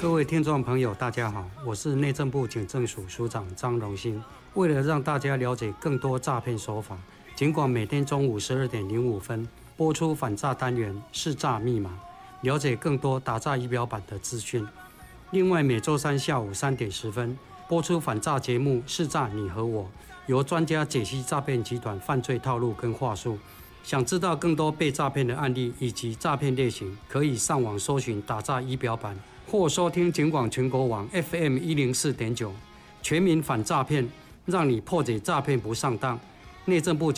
各位听众朋友，大家好，我是内政部警政署署长张荣兴。为了让大家了解更多诈骗手法，警广每天中午12点05分播出反诈单元识诈密码，了解更多打诈仪表板的资讯。另外，每周三下午3点10分播出反诈节目识诈你和我，由专家解析诈骗集团犯罪套路跟话术。想知道更多被诈骗的案例以及诈骗类型，可以上网搜寻打诈仪表板，或收听警广全国网 FM 104.9，全民反诈骗，让你破解诈骗不上当。内政部